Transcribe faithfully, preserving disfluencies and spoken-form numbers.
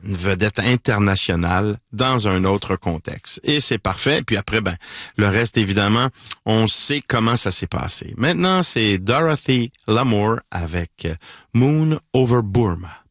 une vedette internationale dans un autre contexte. Et c'est parfait. Puis après, ben, le reste, évidemment, on sait comment ça s'est passé. Maintenant, c'est Dorothy Lamour avec Moon Over Burma.